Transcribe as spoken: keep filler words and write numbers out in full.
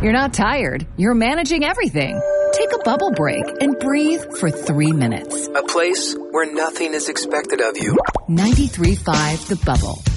You're not tired. You're managing everything. Take a bubble break and breathe for three minutes. A place where nothing is expected of you. ninety-three point five The Bubble.